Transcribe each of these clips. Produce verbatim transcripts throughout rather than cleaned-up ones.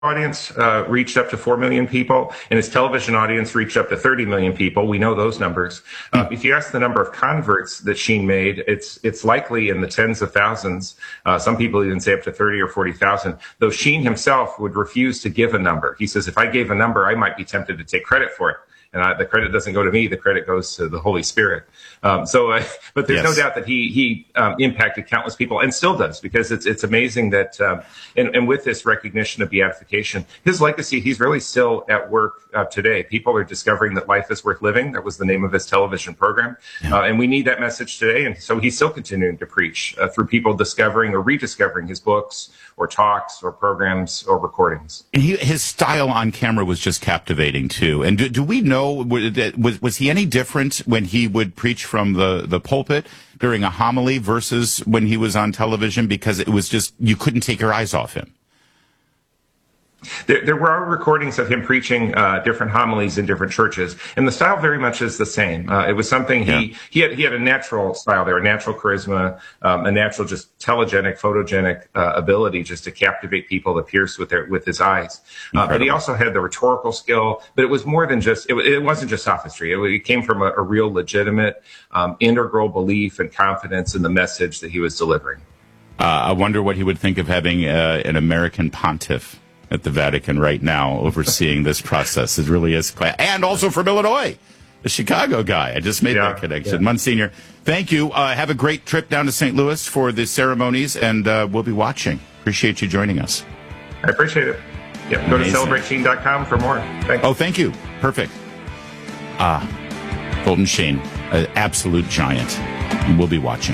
audience uh, reached up to four million people, and his television audience reached up to thirty million people. We know those numbers. Uh, if you ask the number of converts that Sheen made, it's it's likely in the tens of thousands. Uh, some people even say up to thirty or forty thousand, though Sheen himself would refuse to give a number. He says, if I gave a number, I might be tempted to take credit for it. And I, the credit doesn't go to me; the credit goes to the Holy Spirit. Um, so, uh, but there's yes. no doubt that he he um, impacted countless people, and still does, because it's it's amazing that, um, and, and with this recognition of beatification, his legacy, he's really still at work uh, today. People are discovering that life is worth living. That was the name of his television program, yeah. uh, and we need that message today. And so he's still continuing to preach uh, through people discovering or rediscovering his books, or talks, or programs, or recordings. And he, his style on camera was just captivating too. And do, do we know? Was, was he any different when he would preach from the, the pulpit during a homily versus when he was on television? Because it was just, you couldn't take your eyes off him. There, there were recordings of him preaching uh, different homilies in different churches, and the style very much is the same. Uh, it was something he yeah. he had he had a natural style there, a natural charisma, um, a natural just telegenic, photogenic uh, ability just to captivate people, to pierce with their with his eyes. Uh, but he also had the rhetorical skill. But it was more than just it, it wasn't just sophistry. It, it came from a, a real, legitimate, um, integral belief and confidence in the message that he was delivering. Uh, I wonder what he would think of having uh, an American pontiff at the Vatican right now overseeing this process. It really is quite, and also from Illinois, the Chicago guy. I just made yeah, that connection. Yeah. Monsignor, thank you. Uh, have a great trip down to Saint Louis for the ceremonies, and uh, we'll be watching. Appreciate you joining us. I appreciate it. Yeah, go Amazing. to celebrate sheen dot com for more. Thanks. Oh, thank you. Perfect. Ah, Fulton Sheen, an absolute giant. We'll be watching.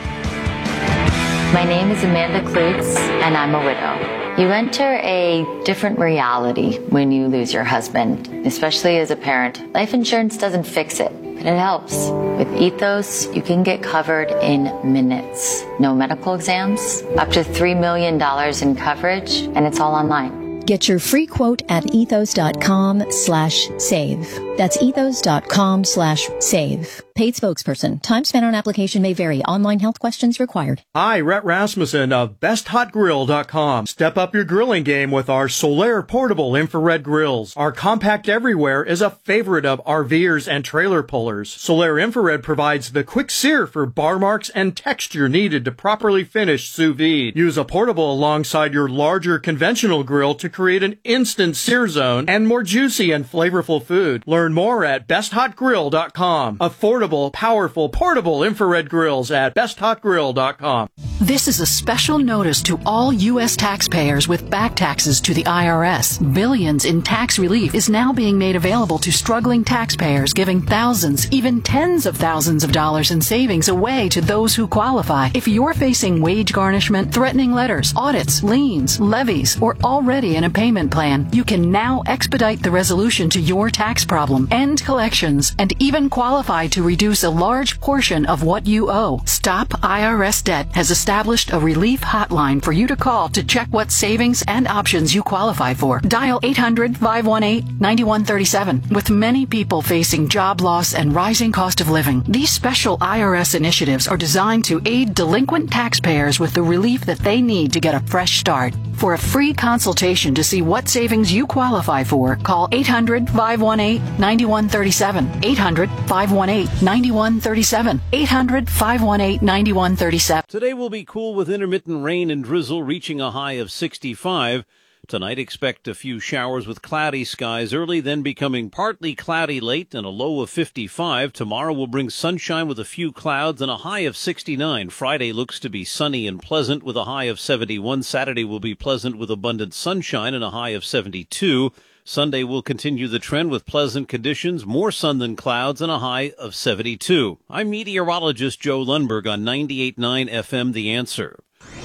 My name is Amanda Klutz, and I'm a widow. You enter a different reality when you lose your husband, especially as a parent. Life insurance doesn't fix it, but it helps. With Ethos, you can get covered in minutes. No medical exams, up to three million dollars in coverage, and it's all online. Get your free quote at ethos.com slash save. That's ethos.com slash save. Paid spokesperson. Time spent on application may vary. Online health questions required. Hi, Rhett Rasmussen of best hot grill dot com. Step up your grilling game with our Solaire portable infrared grills. Our compact everywhere is a favorite of RVers and trailer pullers. Solaire infrared provides the quick sear for bar marks and texture needed to properly finish sous vide. Use a portable alongside your larger conventional grill to create an instant sear zone and more juicy and flavorful food. Learn more at best hot grill dot com. Affordable, powerful, portable infrared grills at best hot grill dot com. This is a special notice to all U S taxpayers with back taxes to the I R S. Billions in tax relief is now being made available to struggling taxpayers, giving thousands, even tens of thousands of dollars in savings away to those who qualify. If you're facing wage garnishment, threatening letters, audits, liens, levies, or already in a payment plan, you can now expedite the resolution to your tax problem, end collections, and even qualify to reduce a large portion of what you owe. Stop I R S Debt has established a relief hotline for you to call to check what savings and options you qualify for. Dial eight hundred, five one eight, nine one three seven. With many people facing job loss and rising cost of living, these special I R S initiatives are designed to aid delinquent taxpayers with the relief that they need to get a fresh start. For a free consultation to see what savings you qualify for, call eight hundred, five one eight, nine one three seven. eight hundred, five one eight, nine one three seven. eight hundred, five one eight, nine one three seven. Today will be cool with intermittent rain and drizzle reaching a high of sixty-five. Tonight, expect a few showers with cloudy skies early, then becoming partly cloudy late and a low of fifty-five. Tomorrow will bring sunshine with a few clouds and a high of sixty-nine. Friday looks to be sunny and pleasant with a high of seventy-one. Saturday will be pleasant with abundant sunshine and a high of seventy-two. Sunday will continue the trend with pleasant conditions, more sun than clouds, and a high of seventy-two. I'm meteorologist Joe Lundberg on ninety-eight point nine F M The Answer.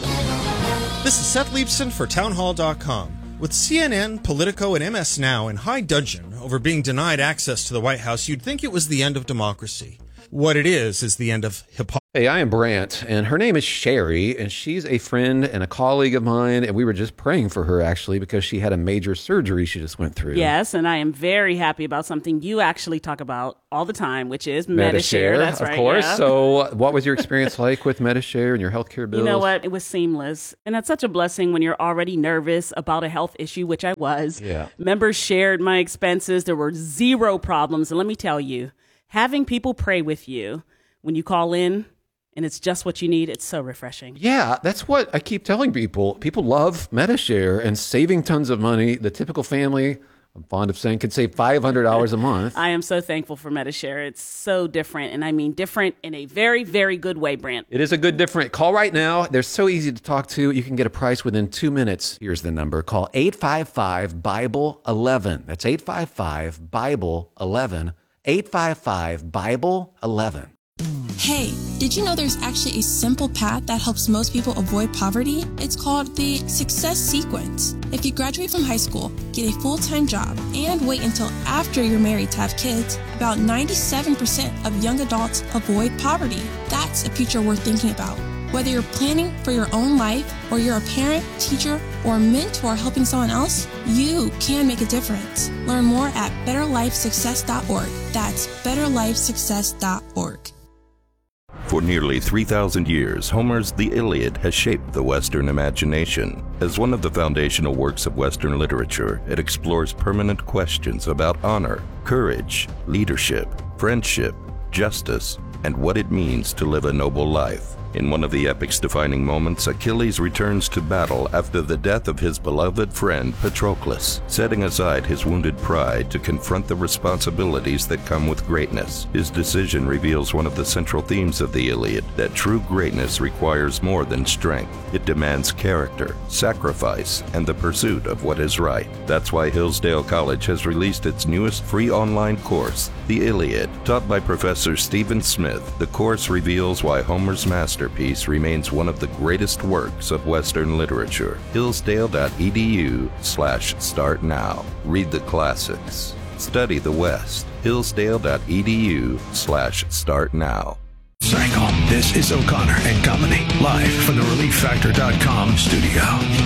This is Seth Leibson for townhall dot com. With C N N, Politico, and M S Now in high dudgeon over being denied access to the White House, you'd think it was the end of democracy. What it is is the end of hypocrisy. Hey, I am Brant, and her name is Sherry, and she's a friend and a colleague of mine, and we were just praying for her, actually, because she had a major surgery she just went through. Yes, and I am very happy about something you actually talk about all the time, which is Medi-Share. That's of right, course. yeah. So what was your experience like with Medi-Share and your healthcare bills? You know what? It was seamless. And that's such a blessing when you're already nervous about a health issue, which I was. Yeah. Members shared my expenses. There were zero problems. And let me tell you, having people pray with you when you call in, and it's just what you need, it's so refreshing. Yeah, that's what I keep telling people. People love Medi-Share and saving tons of money. The typical family, I'm fond of saying, could save five hundred dollars a month. I am so thankful for Medi-Share. It's so different, and I mean different in a very, very good way, Brant. It is a good different. Call right now. They're so easy to talk to. You can get a price within two minutes. Here's the number. Call eight five five, Bible eleven. That's eight five five, Bible eleven. eight five five, Bible eleven. Hey, did you know there's actually a simple path that helps most people avoid poverty? It's called the Success Sequence. If you graduate from high school, get a full-time job, and wait until after you're married to have kids, about ninety-seven percent of young adults avoid poverty. That's a future worth thinking about. Whether you're planning for your own life, or you're a parent, teacher, or mentor helping someone else, you can make a difference. Learn more at better life success dot org. That's better life success dot org. For nearly three thousand years, Homer's The Iliad has shaped the Western imagination. As one of the foundational works of Western literature, it explores permanent questions about honor, courage, leadership, friendship, justice, and what it means to live a noble life. In one of the epic's defining moments, Achilles returns to battle after the death of his beloved friend Patroclus, setting aside his wounded pride to confront the responsibilities that come with greatness. His decision reveals one of the central themes of the Iliad, that true greatness requires more than strength. It demands character, sacrifice, and the pursuit of what is right. That's why Hillsdale College has released its newest free online course, The Iliad. Taught by Professor Stephen Smith, the course reveals why Homer's masterpiece remains one of the greatest works of Western literature. Hillsdale.edu slash start now. Read the classics. Study the West. Hillsdale.edu slash start now. Sangam, this is O'Connor and Company, live from the relief factor dot com studio.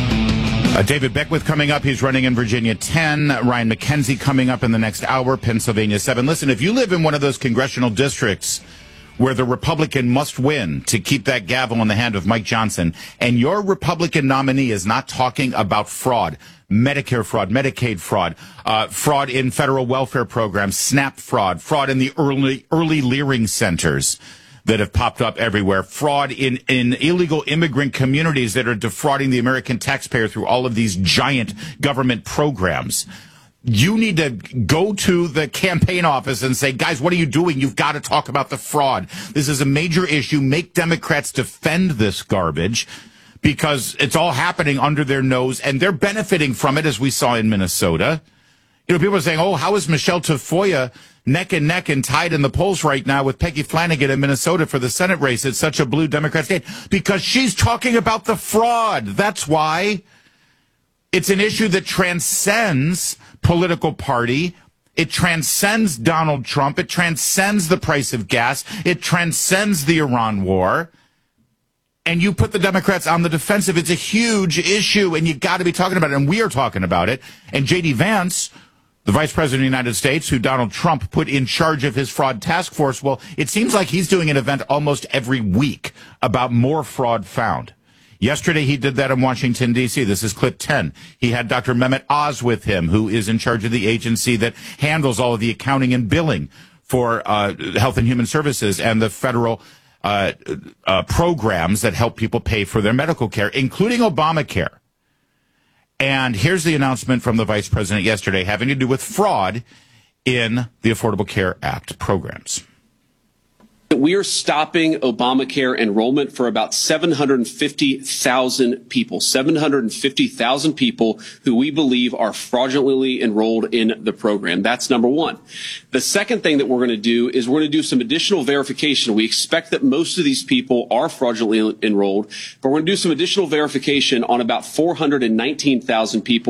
Uh, David Beckwith coming up. He's running in Virginia ten. Ryan McKenzie coming up in the next hour, Pennsylvania seven. Listen, if you live in one of those congressional districts where the Republican must win to keep that gavel in the hand of Mike Johnson, and your Republican nominee is not talking about fraud, Medicare fraud, Medicaid fraud, uh, fraud in federal welfare programs, SNAP fraud, fraud in the early early Leering centers that have popped up everywhere, fraud in, in illegal immigrant communities that are defrauding the American taxpayer through all of these giant government programs. You need to go to the campaign office and say, guys, what are you doing? You've got to talk about the fraud. This is a major issue. Make Democrats defend this garbage because it's all happening under their nose and they're benefiting from it, as we saw in Minnesota. You know, people are saying, oh, how is Michelle Tafoya neck and neck and tied in the polls right now with Peggy Flanagan in Minnesota for the Senate race? It's such a blue Democrat state because she's talking about the fraud. That's why. It's an issue that transcends political party. It transcends Donald Trump. It transcends the price of gas. It transcends the Iran war. And you put the Democrats on the defensive. It's a huge issue, and you got to be talking about it. And we are talking about it. And J D Vance, the vice president of the United States, who Donald Trump put in charge of his fraud task force, well, it seems like he's doing an event almost every week about more fraud found. Yesterday, he did that in Washington, D C. This is clip ten. He had Doctor Mehmet Oz with him, who is in charge of the agency that handles all of the accounting and billing for uh, Health and Human Services and the federal uh, uh, programs that help people pay for their medical care, including Obamacare. And here's the announcement from the vice president yesterday having to do with fraud in the Affordable Care Act programs. We are stopping Obamacare enrollment for about seven hundred fifty thousand people, seven hundred fifty thousand people who we believe are fraudulently enrolled in the program. That's number one. The second thing that we're going to do is we're going to do some additional verification. We expect that most of these people are fraudulently enrolled, but we're going to do some additional verification on about four hundred nineteen thousand people. We're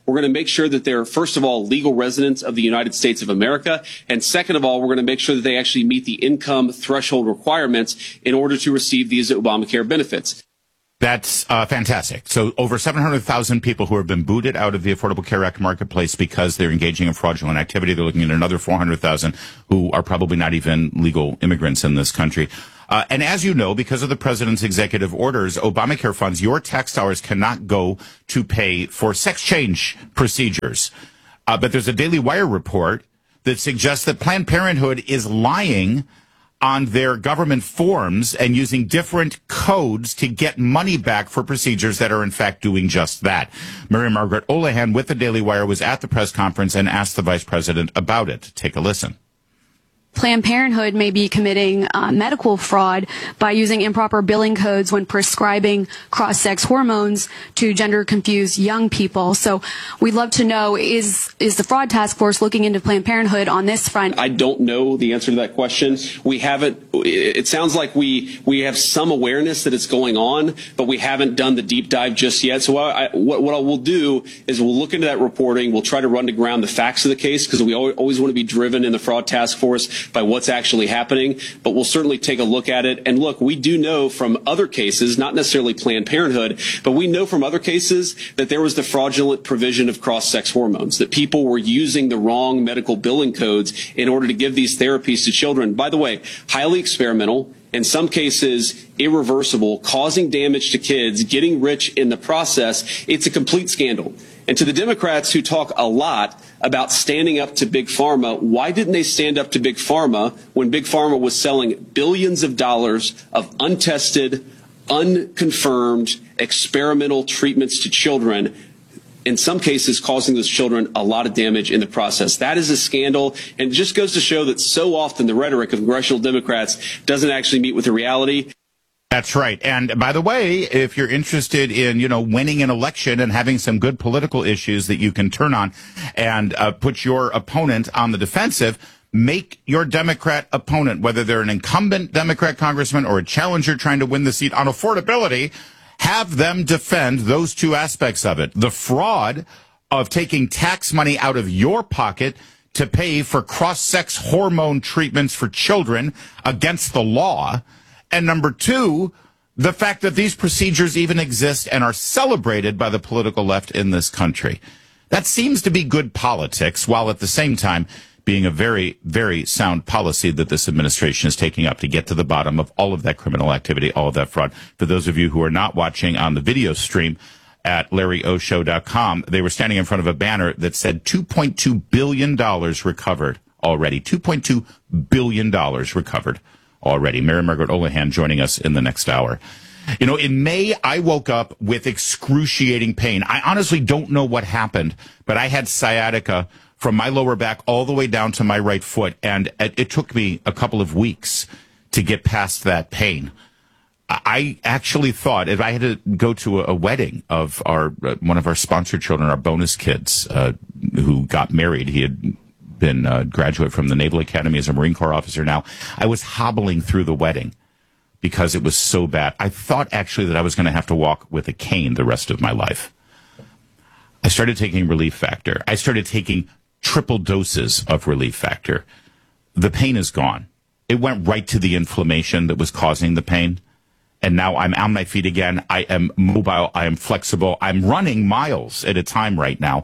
We're going to make sure that they're, first of all, legal residents of the United States of America. And second of all, we're going to make sure that they actually meet the income threshold requirements in order to receive these Obamacare benefits. That's uh, fantastic. So over seven hundred thousand people who have been booted out of the Affordable Care Act marketplace because they're engaging in fraudulent activity. They're looking at another four hundred thousand who are probably not even legal immigrants in this country. Uh, and as you know, because of the president's executive orders, Obamacare funds, your tax dollars cannot go to pay for sex change procedures. Uh, but there's a Daily Wire report that suggests that Planned Parenthood is lying on their government forms and using different codes to get money back for procedures that are in fact doing just that. Mary Margaret Olohan with the Daily Wire was at the press conference and asked the vice president about it. Take a listen. Planned Parenthood may be committing uh, medical fraud by using improper billing codes when prescribing cross-sex hormones to gender-confused young people. So we'd love to know, is is the fraud task force looking into Planned Parenthood on this front? I don't know the answer to that question. We haven't, it sounds like we, we have some awareness that it's going on, but we haven't done the deep dive just yet. So I, I, what, what I will do is we'll look into that reporting. We'll try to run to ground the facts of the case, because we always want to be driven in the fraud task force by what's actually happening, but we'll certainly take a look at it. And look, we do know from other cases, not necessarily Planned Parenthood, but we know from other cases that there was the fraudulent provision of cross-sex hormones, that people were using the wrong medical billing codes in order to give these therapies to children. By the way, highly experimental, in some cases irreversible, causing damage to kids, getting rich in the process. It's a complete scandal. And to the Democrats who talk a lot about standing up to Big Pharma, why didn't they stand up to Big Pharma when Big Pharma was selling billions of dollars of untested, unconfirmed, experimental treatments to children, in some cases causing those children a lot of damage in the process? That is a scandal, and it just goes to show that so often the rhetoric of congressional Democrats doesn't actually meet with the reality. That's right. And by the way, if you're interested in, you know, winning an election and having some good political issues that you can turn on and uh, put your opponent on the defensive, make your Democrat opponent, whether they're an incumbent Democrat congressman or a challenger trying to win the seat on affordability, have them defend those two aspects of it. The fraud of taking tax money out of your pocket to pay for cross-sex hormone treatments for children against the law. And number two, the fact that these procedures even exist and are celebrated by the political left in this country. That seems to be good politics, while at the same time being a very, very sound policy that this administration is taking up to get to the bottom of all of that criminal activity, all of that fraud. For those of you who are not watching on the video stream at Larry O Show dot com, they were standing in front of a banner that said two point two billion dollars recovered already. two point two billion dollars recovered already. Mary Margaret Olohan joining us in the next hour. You know, in May, I woke up with excruciating pain. I honestly don't know what happened, but I had sciatica from my lower back all the way down to my right foot, and it, it took me a couple of weeks to get past that pain. I actually thought if I had to go to a, a wedding of our uh, one of our sponsored children, our bonus kids, uh, who got married, he had been a graduate from the Naval Academy as a Marine Corps officer now. I was hobbling through the wedding because it was so bad. I thought actually that I was going to have to walk with a cane the rest of my life. I started taking Relief Factor. I started taking triple doses of Relief Factor. The pain is gone. It went right to the inflammation that was causing the pain. And now I'm on my feet again. I am mobile. I am flexible. I'm running miles at a time right now.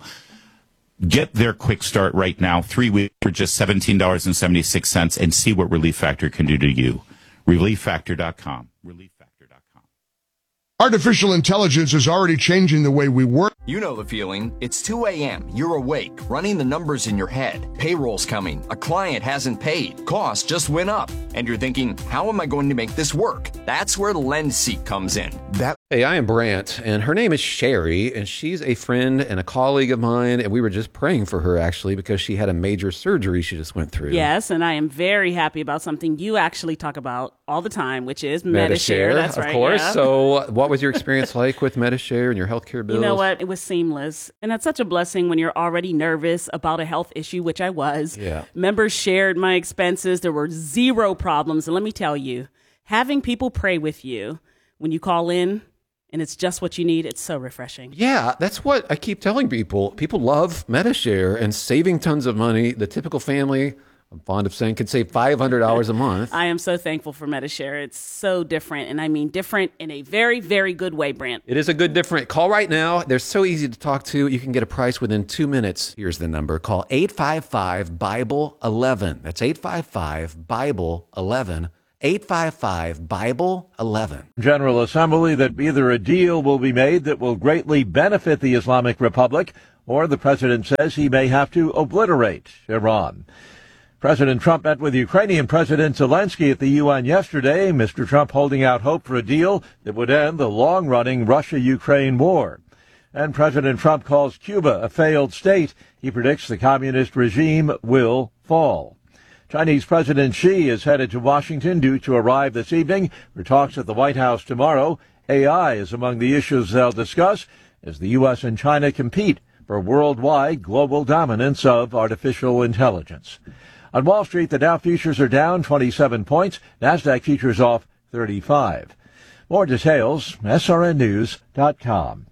Get their quick start right now, three weeks for just seventeen dollars and seventy-six cents, and see what Relief Factor can do to you. relief factor dot com. relief factor dot com. Artificial intelligence is already changing the way we work. You know the feeling. It's two a.m. You're awake, running the numbers in your head. Payroll's coming. A client hasn't paid. Costs just went up. And you're thinking, how am I going to make this work? That's where LendSeek comes in. That Hey, I am Brant, and her name is Sherry, and she's a friend and a colleague of mine, and we were just praying for her, actually, because she had a major surgery she just went through. Yes, and I am very happy about something you actually talk about all the time, which is MediShare. MediShare, That's of right, course. yeah. So what was your experience like with MediShare and your healthcare bills? You know what? It was seamless. And that's such a blessing when you're already nervous about a health issue, which I was. Yeah. Members shared my expenses. There were zero problems. And let me tell you, having people pray with you when you call in, and it's just what you need. It's so refreshing. Yeah, that's what I keep telling people. People love Medi-Share and saving tons of money. The typical family, I'm fond of saying, could save five hundred dollars a month. I am so thankful for Medi-Share. It's so different, and I mean different in a very, very good way, Brant. It is a good different. Call right now. They're so easy to talk to. You can get a price within two minutes. Here's the number. Call eight five five, Bible eleven. That's eight five five, Bible eleven. eight five five, Bible eleven. General Assembly that either a deal will be made that will greatly benefit the Islamic Republic, or the president says he may have to obliterate Iran. President Trump met with Ukrainian President Zelensky at the U N yesterday, Mister Trump holding out hope for a deal that would end the long-running Russia-Ukraine war. And President Trump calls Cuba a failed state. He predicts the communist regime will fall. Chinese President Xi is headed to Washington, due to arrive this evening for talks at the White House tomorrow. A I is among the issues they'll discuss as the U S and China compete for worldwide global dominance of artificial intelligence. On Wall Street, the Dow futures are down twenty-seven points. NASDAQ futures off thirty-five. More details, S R N news dot com.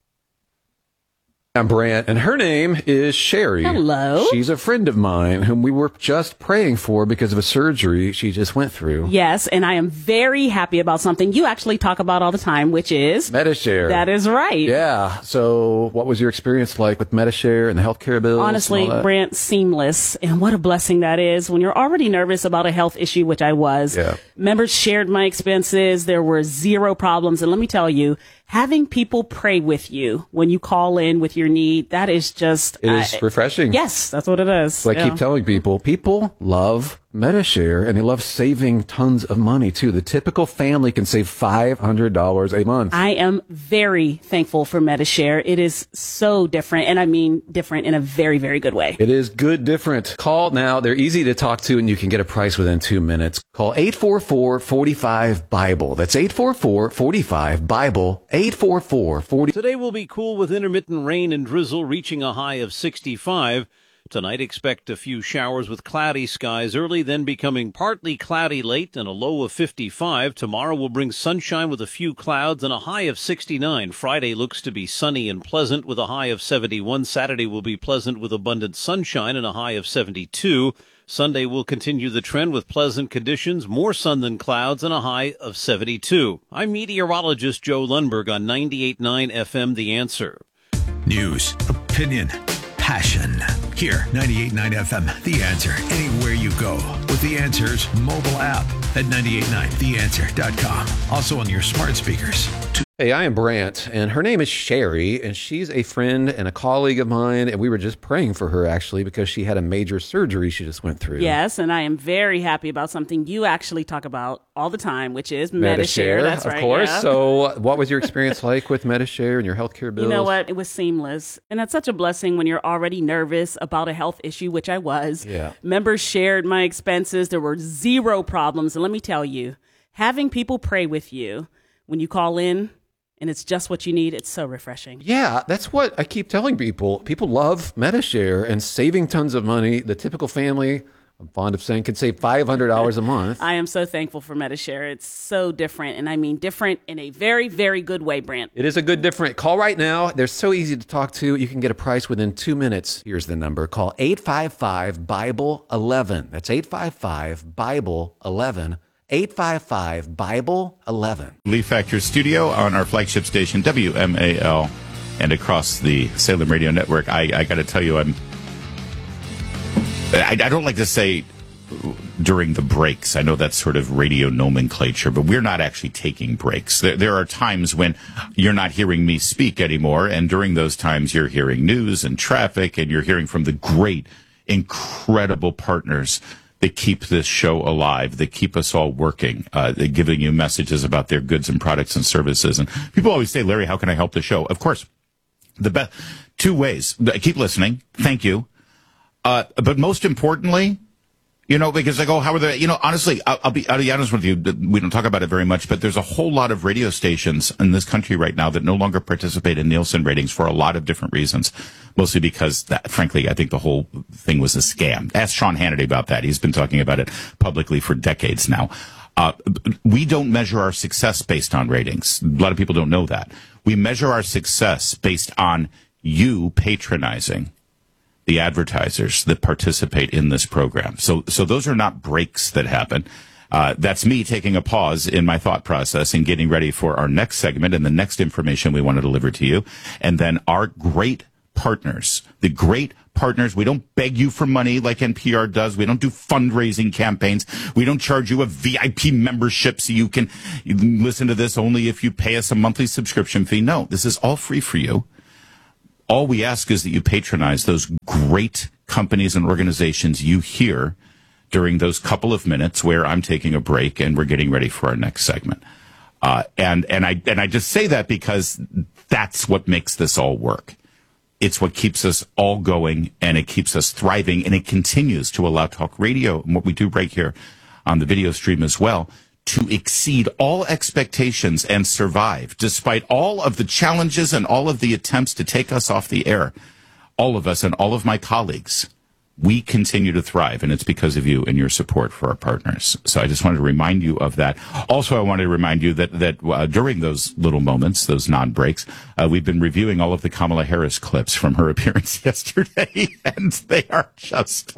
I'm Brant, and her name is Sherry. Hello. She's a friend of mine whom we were just praying for because of a surgery she just went through. Yes, and I am very happy about something you actually talk about all the time, which is Medi-Share. That is right. Yeah. So what was your experience like with Medi-Share and the healthcare bills? Honestly, and all that? Brant, seamless. And what a blessing that is when you're already nervous about a health issue, which I was. Yeah. Members shared my expenses. There were zero problems. And let me tell you, having people pray with you when you call in with your need, that is just... It is uh, refreshing. Yes, that's what it is. So I yeah. keep telling people, people love Medi-Share, and they love saving tons of money, too. The typical family can save five hundred dollars a month. I am very thankful for Medi-Share. It is so different, and I mean different in a very, very good way. It is good different. Call now. They're easy to talk to, and you can get a price within two minutes. Call eight four four, four five, Bible. That's eight four four, four five, Bible. eight four four, four five. Today will be cool with intermittent rain and drizzle reaching a high of sixty-five. Tonight, expect a few showers with cloudy skies early, then becoming partly cloudy late and a low of fifty-five. Tomorrow will bring sunshine with a few clouds and a high of sixty-nine. Friday looks to be sunny and pleasant with a high of seventy-one. Saturday will be pleasant with abundant sunshine and a high of seventy-two. Sunday will continue the trend with pleasant conditions, more sun than clouds, and a high of seventy-two. I'm meteorologist Joe Lundberg on ninety-eight point nine F M, The Answer. News, opinion, passion. Here, ninety-eight point nine F M, The Answer. Anywhere you go with The Answer's mobile app at ninety-eight point nine the answer dot com. Also on your smart speakers. Hey, I am Brant, and her name is Sherry, and she's a friend and a colleague of mine, and we were just praying for her, actually, because she had a major surgery she just went through. Yes, and I am very happy about something you actually talk about all the time, which is Medi-Share. That's of right. course. Yeah. So what was your experience like with Medi-Share and your healthcare bills? You know what? It was seamless. And that's such a blessing when you're already nervous about a health issue, which I was. Yeah. Members shared my expenses. There were zero problems. And let me tell you, having people pray with you when you call in, and it's just what you need, it's so refreshing. Yeah, that's what I keep telling people. People love Medi-Share and saving tons of money. The typical family, I'm fond of saying, could save five hundred dollars a month. I am so thankful for Medi-Share. It's so different, and I mean different in a very, very good way, Brant. It is a good different. Call right now. They're so easy to talk to. You can get a price within two minutes. Here's the number. Call eight five five, Bible eleven. That's eight five five, Bible eleven. eight five five, Bible eleven. Leaf Factor Studio on our flagship station, W M A L, and across the Salem Radio Network. I, I got to tell you, I'm. I, I don't like to say during the breaks. I know that's sort of radio nomenclature, but we're not actually taking breaks. There, there are times when you're not hearing me speak anymore, and during those times you're hearing news and traffic, and you're hearing from the great, incredible partners that keep this show alive, that keep us all working, uh, they're giving you messages about their goods and products and services. And people always say, Larry, how can I help the show? Of course, the best two ways. Keep listening. Thank you. Uh, but most importantly, you know, because I go, how are they, you know, honestly, I'll, I'll be, I'll be honest with you. We don't talk about it very much, but there's a whole lot of radio stations in this country right now that no longer participate in Nielsen ratings for a lot of different reasons. Mostly because that, frankly, I think the whole thing was a scam. Ask Sean Hannity about that. He's been talking about it publicly for decades now. Uh, we don't measure our success based on ratings. A lot of people don't know that. We measure our success based on you patronizing the advertisers that participate in this program. So, so those are not breaks that happen. Uh, that's me taking a pause in my thought process and getting ready for our next segment and the next information we want to deliver to you. And then our great partners, the great partners. We don't beg you for money like N P R does. We don't do fundraising campaigns. We don't charge you a V I P membership so you can listen to this only if you pay us a monthly subscription fee. No, this is all free for you. All we ask is that you patronize those great companies and organizations you hear during those couple of minutes where I'm taking a break and we're getting ready for our next segment. Uh, and, and I, and I just say that because that's what makes this all work. It's what keeps us all going, and it keeps us thriving, and it continues to allow talk radio, and what we do right here on the video stream as well, to exceed all expectations and survive, despite all of the challenges and all of the attempts to take us off the air. All of us and all of my colleagues, we continue to thrive, and it's because of you and your support for our partners. So I just wanted to remind you of that. Also, I wanted to remind you that that uh, during those little moments, those non-breaks, uh, we've been reviewing all of the Kamala Harris clips from her appearance yesterday, and they are just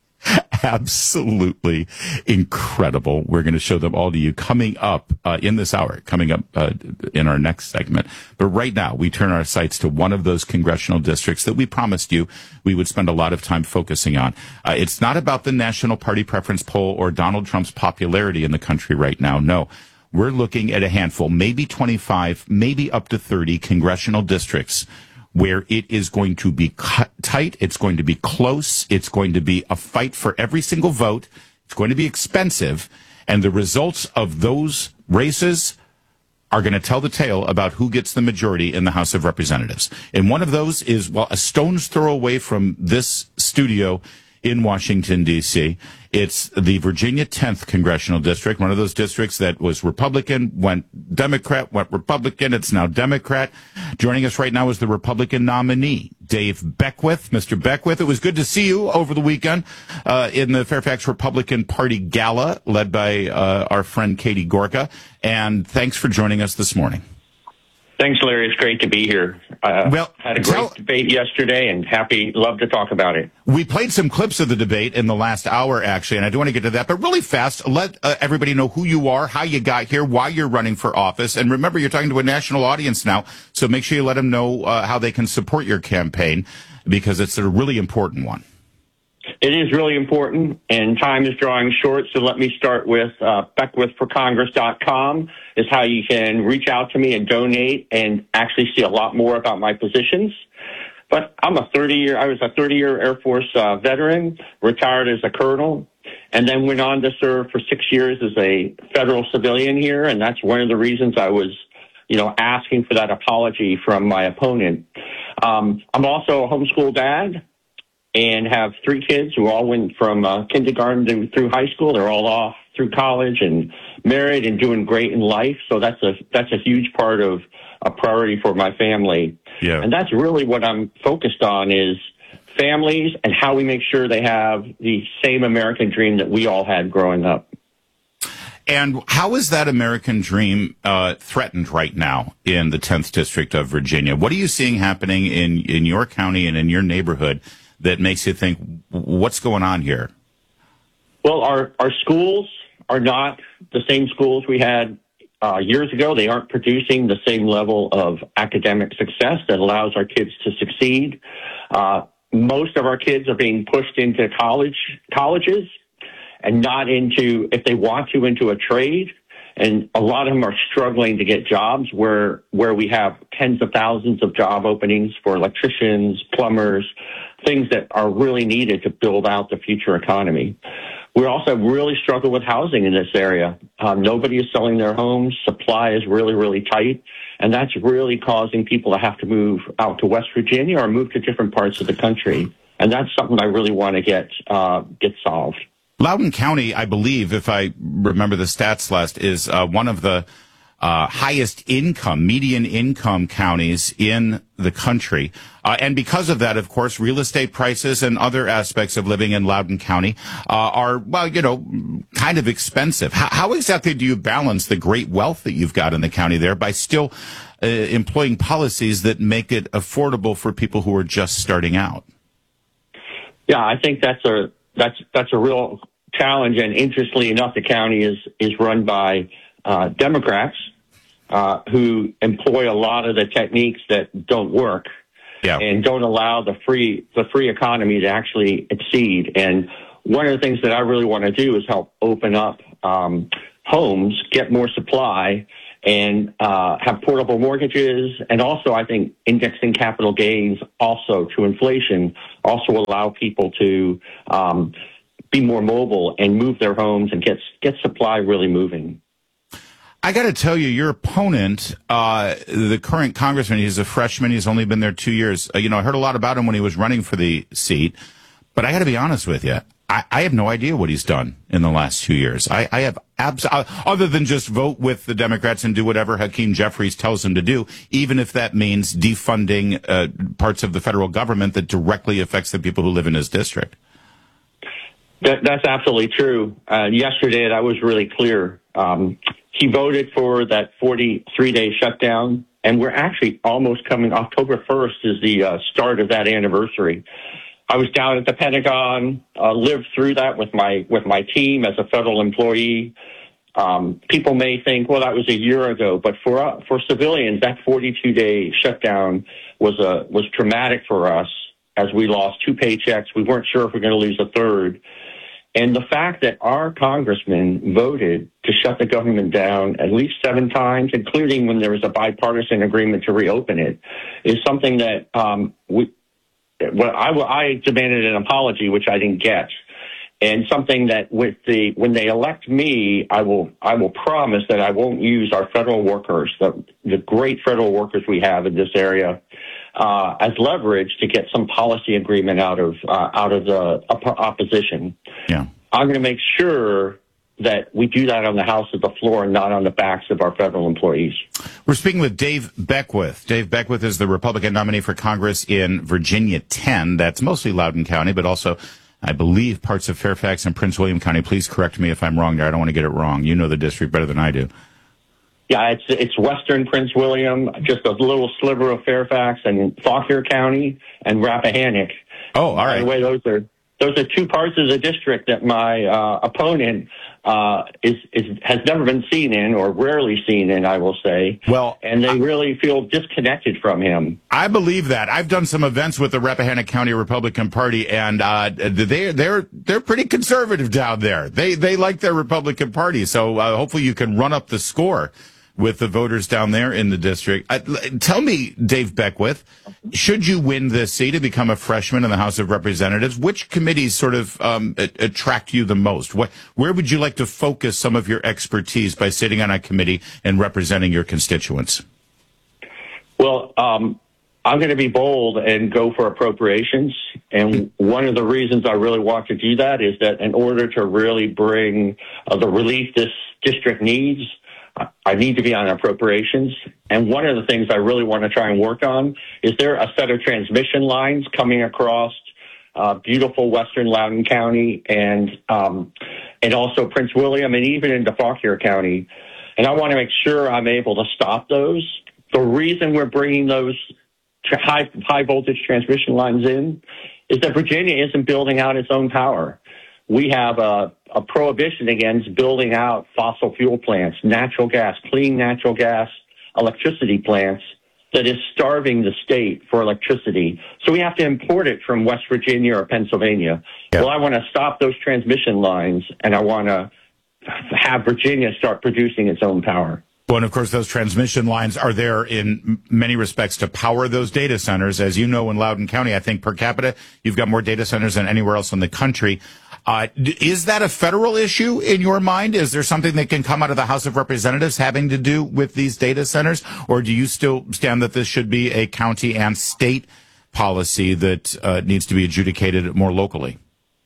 absolutely incredible. We're going to show them all to you coming up uh, in this hour, coming up uh, in our next segment. But right now, we turn our sights to one of those congressional districts that we promised you we would spend a lot of time focusing on. Uh, it's not about the National Party Preference Poll or Donald Trump's popularity in the country right now. No, we're looking at a handful, maybe twenty-five, maybe up to thirty congressional districts where it is going to be cut tight, it's going to be close, it's going to be a fight for every single vote, it's going to be expensive, and the results of those races are going to tell the tale about who gets the majority in the House of Representatives. And one of those is, well, a stone's throw away from this studio in Washington, D C. It's the Virginia tenth Congressional District, one of those districts that was Republican, went Democrat, went Republican, it's now Democrat. Joining us right now is the Republican nominee, Dave Beckwith. Mister Beckwith, it was good to see you over the weekend uh, in the Fairfax Republican Party Gala, led by uh, our friend Katie Gorka. And thanks for joining us this morning. Thanks, Larry. It's great to be here. Uh, well, had a great tell, debate yesterday, and happy, love to talk about it. We played some clips of the debate in the last hour, actually, and I do want to get to that. But really fast, let uh, everybody know who you are, how you got here, why you're running for office. And remember, you're talking to a national audience now, so make sure you let them know uh, how they can support your campaign, because it's a really important one. It is really important, and time is drawing short, so let me start with uh, Beckwith for Congress dot com is how you can reach out to me and donate and actually see a lot more about my positions. But I'm a thirty-year, I was a thirty-year Air Force uh, veteran, retired as a colonel, and then went on to serve for six years as a federal civilian here, and that's one of the reasons I was, you know, asking for that apology from my opponent. Um, I'm also a homeschool dad, and have three kids who all went from uh, kindergarten to, through high school. They're all off through college and married and doing great in life. So that's a that's a huge part of a priority for my family. Yeah. And that's really what I'm focused on is families and how we make sure they have the same American dream that we all had growing up. And how is that American dream uh, threatened right now in the tenth District of Virginia? What are you seeing happening in, in your county and in your neighborhood that makes you think, what's going on here? Well, our, our schools are not the same schools we had uh, years ago. They aren't producing the same level of academic success that allows our kids to succeed. Uh, most of our kids are being pushed into college colleges and not into, if they want to, into a trade. And a lot of them are struggling to get jobs where where we have tens of thousands of job openings for electricians, plumbers, things that are really needed to build out the future economy. We also really struggle with housing in this area. Um, nobody is selling their homes. Supply is really, really tight. And that's really causing people to have to move out to West Virginia or move to different parts of the country. And that's something I really want to get uh, get solved. Loudoun County, I believe, if I remember the stats last, is uh, one of the uh, highest income, median income counties in the country. Uh, and because of that, of course, real estate prices and other aspects of living in Loudoun County uh, are, well, you know, kind of expensive. How, how exactly do you balance the great wealth that you've got in the county there by still uh, employing policies that make it affordable for people who are just starting out? Yeah, I think that's a that's that's a real challenge. And interestingly enough, the county is is run by uh, Democrats uh, who employ a lot of the techniques that don't work. Yeah. And don't allow the free the free economy to actually exceed. And one of the things that I really want to do is help open up um, homes, get more supply, and uh, have portable mortgages. And also, I think indexing capital gains also to inflation also allow people to um, be more mobile and move their homes and get get supply really moving. I got to tell you, your opponent, uh, the current congressman, he's a freshman. He's only been there two years. Uh, you know, I heard a lot about him when he was running for the seat. But I got to be honest with you. I, I have no idea what he's done in the last two years. I, I have abs- uh, other than just vote with the Democrats and do whatever Hakeem Jeffries tells him to do, even if that means defunding uh, parts of the federal government that directly affects the people who live in his district. That, that's absolutely true. Uh, yesterday, that was really clear. Um, He voted for that forty-three day shutdown, and we're actually almost coming. October first is the uh, start of that anniversary. I was down at the Pentagon, uh, lived through that with my with my team as a federal employee. Um, people may think, well, that was a year ago, but for uh, for civilians, that forty-two day shutdown was a was traumatic for us as we lost two paychecks. We weren't sure if we we're going to lose a third. And the fact that our congressman voted to shut the government down at least seven times, including when there was a bipartisan agreement to reopen it, is something that um, we. Well, I, I demanded an apology, which I didn't get, and something that with the when they elect me, I will I will promise that I won't use our federal workers, the the great federal workers we have in this area, uh, as leverage to get some policy agreement out of uh, out of the op- opposition. Yeah. I'm going to make sure that we do that on the House of the floor and not on the backs of our federal employees. We're speaking with Dave Beckwith. Dave Beckwith is the Republican nominee for Congress in Virginia ten. That's mostly Loudoun County, but also, I believe, parts of Fairfax and Prince William County. Please correct me if I'm wrong there. I don't want to get it wrong. You know the district better than I do. Yeah, it's it's western Prince William, just a little sliver of Fairfax, and Fauquier County and Rappahannock. Oh, all right. By the way, those are those are two parts of the district that my uh, opponent uh, is is has never been seen in, or rarely seen in, I will say. Well, and they really feel disconnected from him. I believe that. I've done some events with the Rappahannock County Republican Party, and uh, they they're they're pretty conservative down there. They they like their Republican Party, so uh, hopefully you can run up the score with the voters down there in the district. Uh, tell me, Dave Beckwith, should you win this seat and become a freshman in the House of Representatives, which committees sort of um, attract you the most? What, where would you like to focus some of your expertise by sitting on a committee and representing your constituents? Well, um, I'm going to be bold and go for appropriations. And one of the reasons I really want to do that is that in order to really bring uh, the relief this district needs, I need to be on appropriations. And one of the things I really want to try and work on is there a set of transmission lines coming across uh, beautiful western Loudoun County and um, and also Prince William and even into Fauquier County. And I want to make sure I'm able to stop those. The reason we're bringing those high, high voltage transmission lines in is that Virginia isn't building out its own power. We have a, a prohibition against building out fossil fuel plants, natural gas, clean natural gas, electricity plants that is starving the state for electricity. So we have to import it from West Virginia or Pennsylvania. Yeah. Well, I want to stop those transmission lines, and I want to have Virginia start producing its own power. Well, and of course, those transmission lines are there in many respects to power those data centers. As you know, in Loudoun County, I think per capita, you've got more data centers than anywhere else in the country. Uh, is that a federal issue in your mind? Is there something that can come out of the House of Representatives having to do with these data centers? Or do you still stand that this should be a county and state policy that uh, needs to be adjudicated more locally?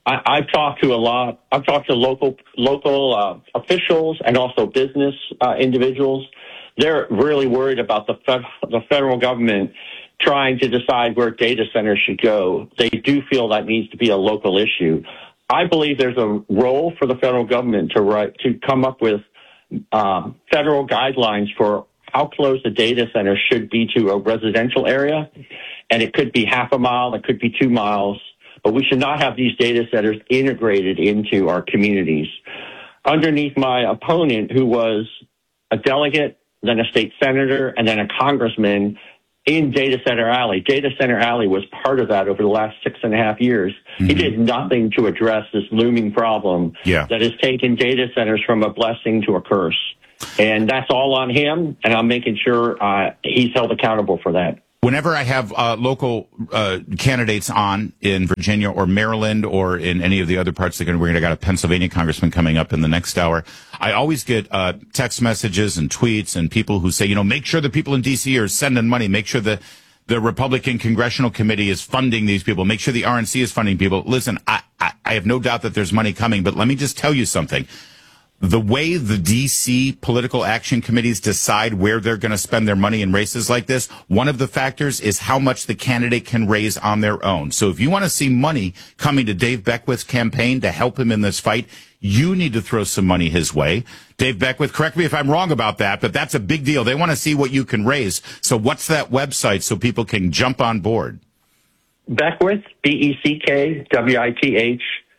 I, I've talked to a lot. I've talked to local local uh, officials and also business uh, individuals. They're really worried about the fed, the federal government trying to decide where data centers should go. They do feel that needs to be a local issue. I believe there's a role for the federal government to write to come up with um, federal guidelines for how close a data center should be to a residential area, and it could be half a mile, it could be two miles. But we should not have these data centers integrated into our communities. Underneath my opponent, who was a delegate, then a state senator, and then a congressman in Data Center Alley. Data Center Alley was part of that over the last six and a half years. Mm-hmm. He did nothing to address this looming problem yeah. that has taken data centers from a blessing to a curse. And that's all on him, and I'm making sure uh, he's held accountable for that. Whenever I have uh, local uh, candidates on in Virginia or Maryland or in any of the other parts of the country, we're going to got a Pennsylvania congressman coming up in the next hour. I always get uh, text messages and tweets and people who say, you know, make sure the people in D C are sending money. Make sure the the Republican Congressional Committee is funding these people. Make sure the R N C is funding people. Listen, I, I, I have no doubt that there's money coming, but let me just tell you something. The way the D C political action committees decide where they're going to spend their money in races like this, one of the factors is how much the candidate can raise on their own. So if you want to see money coming to Dave Beckwith's campaign to help him in this fight, you need to throw some money his way. Dave Beckwith, correct me if I'm wrong about that, but that's a big deal. They want to see what you can raise. So what's that website so people can jump on board? Beckwith, B E C K W I T H,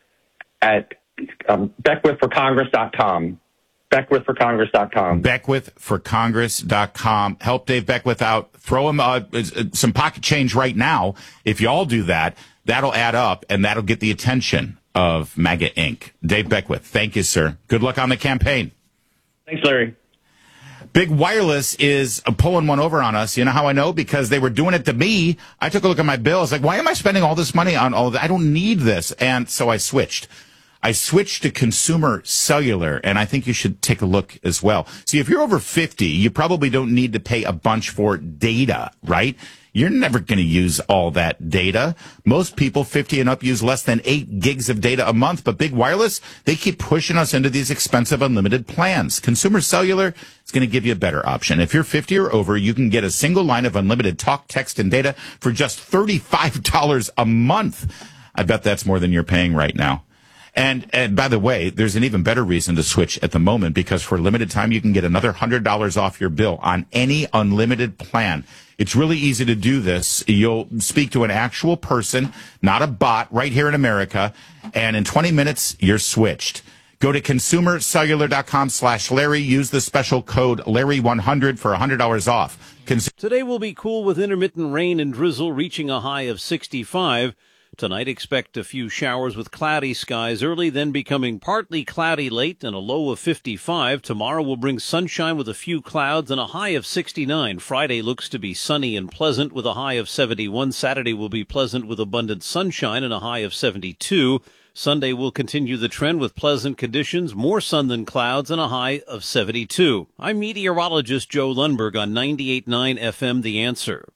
at Um, Beckwith for Congress dot com. Beckwith for Congress dot com. Beckwith for Congress dot com. Help Dave Beckwith out. Throw him uh, some pocket change right now. If you all do that, that'll add up, and that'll get the attention of MAGA Incorporated. Dave Beckwith, thank you, sir. Good luck on the campaign. Thanks, Larry. Big Wireless is pulling one over on us. You know how I know? Because they were doing it to me. I took a look at my bill. I was like, why am I spending all this money on all of that? I don't need this. And so I switched. I switched to Consumer Cellular, and I think you should take a look as well. See, if you're over fifty, you probably don't need to pay a bunch for data, right? You're never going to use all that data. Most people fifty and up use less than eight gigs of data a month, but Big Wireless, they keep pushing us into these expensive unlimited plans. Consumer Cellular is going to give you a better option. If you're fifty or over, you can get a single line of unlimited talk, text, and data for just thirty-five dollars a month. I bet that's more than you're paying right now. And, and by the way, there's an even better reason to switch at the moment, because for a limited time, you can get another one hundred dollars off your bill on any unlimited plan. It's really easy to do this. You'll speak to an actual person, not a bot, right here in America, and in twenty minutes, you're switched. Go to consumer cellular dot com slash Larry. Use the special code Larry one hundred for one hundred dollars off. Cons- Today will be cool with intermittent rain and drizzle reaching a high of sixty-five. Tonight, expect a few showers with cloudy skies early, then becoming partly cloudy late and a low of fifty-five. Tomorrow will bring sunshine with a few clouds and a high of sixty-nine. Friday looks to be sunny and pleasant with a high of seventy-one. Saturday will be pleasant with abundant sunshine and a high of seventy-two. Sunday will continue the trend with pleasant conditions, more sun than clouds, and a high of seventy-two. I'm meteorologist Joe Lundberg on ninety-eight point nine F M The Answer.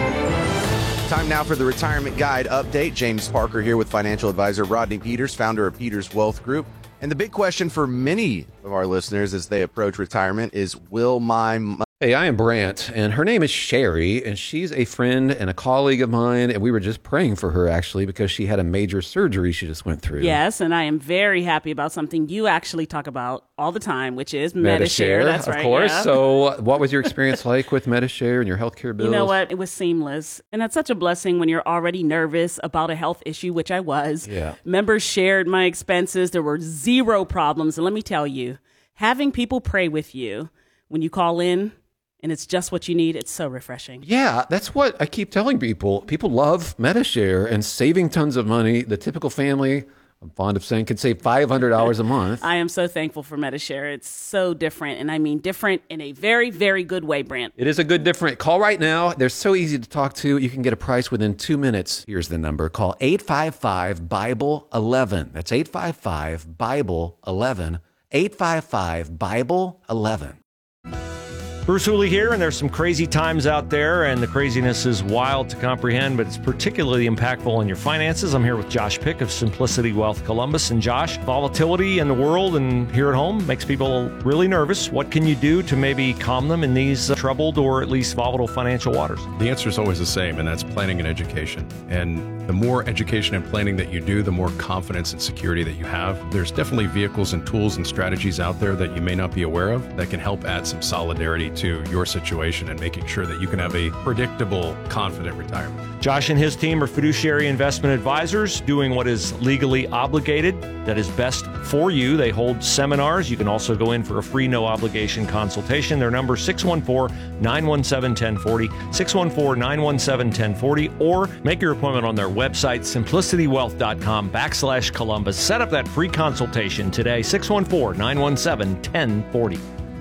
Time now for the Retirement Guide update. James Parker here with financial advisor Rodney Peters, founder of Peters Wealth Group. And the big question for many of our listeners as they approach retirement is, will my money... Hey, I am Brant, and her name is Sherry, and she's a friend and a colleague of mine, and we were just praying for her, actually, because she had a major surgery she just went through. Yes, and I am very happy about something you actually talk about all the time, which is Medi-Share. That's of right, course. yeah. So what was your experience like with Medi-Share and your healthcare bills? You know what? It was seamless. And that's such a blessing when you're already nervous about a health issue, which I was. Yeah. Members shared my expenses. There were zero problems. And let me tell you, having people pray with you when you call in, and it's just what you need, it's so refreshing. Yeah, that's what I keep telling people. People love Medi-Share and saving tons of money. The typical family, I'm fond of saying, can save five hundred dollars a month. I am so thankful for Medi-Share. It's so different, and I mean different in a very, very good way, Brant. It is a good different. Call right now. They're so easy to talk to. You can get a price within two minutes. Here's the number. Call eight five five, Bible eleven. That's eight five five, Bible eleven. eight five five, Bible eleven. Bruce Hooley here, and there's some crazy times out there, and the craziness is wild to comprehend, but it's particularly impactful on your finances. I'm here with Josh Pick of Simplicity Wealth Columbus. And Josh, volatility in the world and here at home makes people really nervous. What can you do to maybe calm them in these uh, troubled or at least volatile financial waters? The answer is always the same, and that's planning and education. And the more education and planning that you do, the more confidence and security that you have. There's definitely vehicles and tools and strategies out there that you may not be aware of that can help add some solidarity to your situation and making sure that you can have a predictable, confident retirement. Josh and his team are fiduciary investment advisors doing what is legally obligated, that is best for you. They hold seminars. You can also go in for a free, no obligation consultation. Their number is six one four, nine one seven, one oh four oh, six one four, nine one seven, one oh four oh, or make your appointment on their website, simplicitywealth.com backslash Columbus. Set up that free consultation today, six one four, nine one seven, one oh four oh.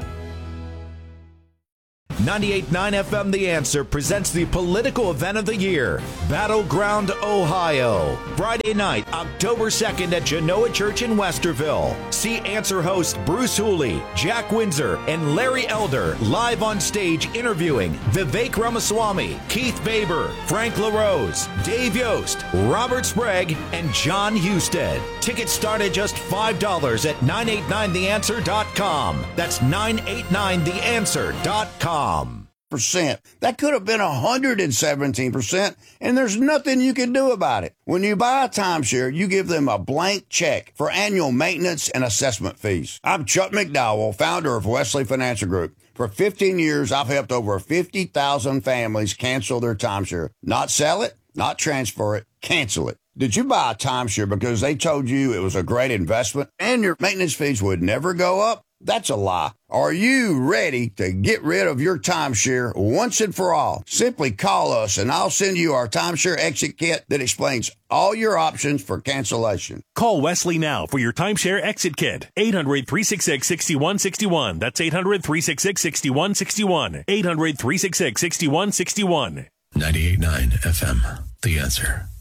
ninety-eight point nine F M The Answer presents the political event of the year, Battleground, Ohio. Friday night, October second at Genoa Church in Westerville. See Answer host Bruce Hooley, Jack Windsor, and Larry Elder live on stage interviewing Vivek Ramaswamy, Keith Faber, Frank LaRose, Dave Yost, Robert Sprague, and John Husted. Tickets start at just five dollars at nine eight nine the answer dot com. That's nine eight nine the answer dot com. Percent. That could have been one hundred seventeen percent, and there's nothing you can do about it. When you buy a timeshare, you give them a blank check for annual maintenance and assessment fees. I'm Chuck McDowell, founder of Wesley Financial Group. For fifteen years, I've helped over fifty thousand families cancel their timeshare. Not sell it, not transfer it, cancel it. Did you buy a timeshare because they told you it was a great investment and your maintenance fees would never go up? That's a lie. Are you ready to get rid of your timeshare once and for all? Simply call us and I'll send you our timeshare exit kit that explains all your options for cancellation. Call Wesley now for your timeshare exit kit. eight hundred, three six six, six one six one. That's eight hundred, three six six, six one six one. eight hundred, three six six, six one six one. ninety-eight point nine F M. The Answer.